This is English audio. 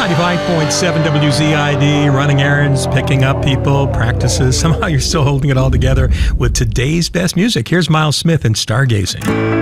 95.7 WZID, running errands, picking up people, practices. Somehow you're still holding it all together with today's best music. Here's Miles Smith and Stargazing.